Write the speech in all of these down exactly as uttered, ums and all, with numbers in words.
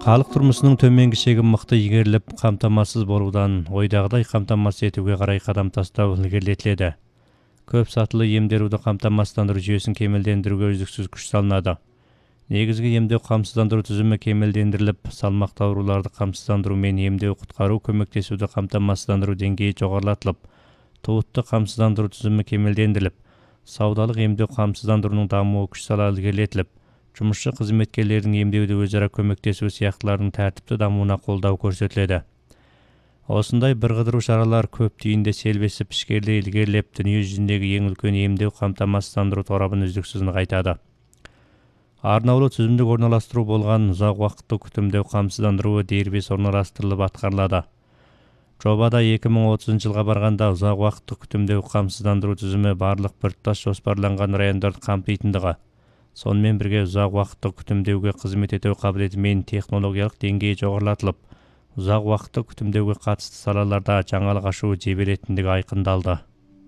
Халық тұрмысының төменгі шегі мықты игеріліп, қамтамасыз болудан ойдағыдай қамтамасыз етуге қарай қадам тастау ілгерілетіледі. Көп сатылы емдеруді қамтамасыздандыру жүйесін кемелдендіруге үздіксіз күш салынады. Негізгі емдеу қамсыздандыру тізімі кемелдендіріліп, салмақты ауруларды қамсыздандыру мен емдеу құтқару көмектесуді қамтамасыздандыру деңгейі жоғарылатылып, туытты қамсыздандыру тізімі кемелдендіріліп, саудалық емдеу қамсыздандыруның дамуы күш сала ілгерілетіліп, жұмысшы қызметкерлердің емдеуді өзара көмектесу сияқтылардың тәртіпті дамуына қолдау көрсетіледі. Осындай бірқыдыру шаралар көп түйінді селбесіп ішкерлей ілгерілеп, дүние жүзіндегі ең үлкен емдеу қамтамасыздандыру торабын үздіксіз нығайтады. Арнаулы түзімдік орналастыру болған ұзақ уақытты күтімдеу қамсыздандыруы дербес орналастырылып атқарылады. Жобада екі мың отызыншы жылға барғанда ұзақ уақытты күтімдеу қамсыздандыру тізімі барлық біртұтас жоспарланған райондарды қамтитындығы, сонымен бірге ұзақ уақытты күтімдеуге қызмет ету қабілеті мен технологиялық деңгейі жоғарылатылып, ұзақ уақытты күтімдеуге қатысты салаларда жаңалық ашу жебелетіндігі айқындалды.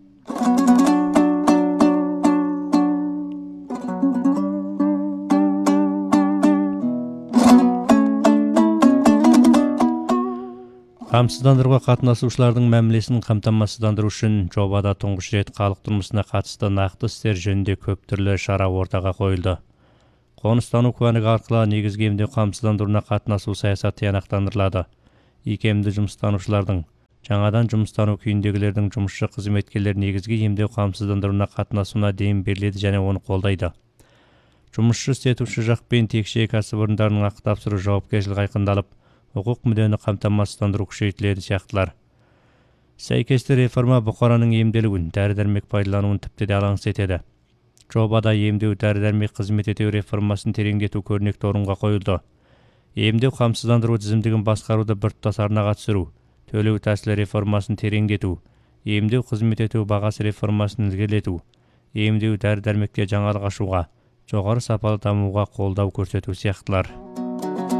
Қамсыздандыруға қатынасушылардың мәмілесін қамтамасыздандыру үшін жобада тұңғыш рет халық тұрмысына қатысты нақты істер жөнінде көп түрлі шара ортаға қойылды. Қоныстану куәлігі арқылы негізгі емдеу қамсыздандыруына қатынасу саясаты тиянақтандырылады. Икемді жұмыстанушылардың, жаңадан жұмыстану күйіндегілердің жұмысшы қызметкерлер негізгі емдеу қамсыздандыруына қатынасуына дем беріледі және оны қолдайды. Жұмысшы істетуші жақ пен текше кәсіпорындарының ақы тапсыру жауапкершілігі айқындалып, құқық мүддені қамтамасыздандыру күшейтіледі сияқтылар. Сәйкесті реформа бұқараның емделуін, дәрі-дәрмек пайдалануын тіпті де алаңсыз етеді. Жобада емдеу дәрі-дәрмек қызмет ету реформасын тереңдету көрнекті орынға қойылды. Емдеу қамсыздандыру тізімдігін басқаруды біртұтас арнаға түсіру, төлеу тәсілі реформасын тереңдету, емдеу қызмет ету бағасы реформасын ілгерілету, емдеу дәрі-дәрмекте жаңалық ашуға, жоғары сапалы дамуға қолдау көрсету сияқтылар.